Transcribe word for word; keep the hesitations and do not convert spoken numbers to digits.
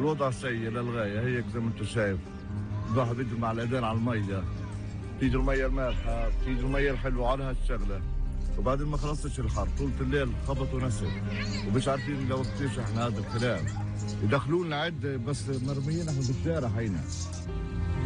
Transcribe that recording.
الوضع سيء للغايه، هيك زي ما انت شايف الواحد بيجي مع الايدين على الميه، تيجي الميه المالحه، تيجي الميه الحلوه على هالشغله، وبعدين ما خلصتش الحر طول الليل خبط ونسل، ومش عارفين لو ايش احنا هذا الكلام، يدخلوا لنا عد بس مرميين احنا بالشارع هينا.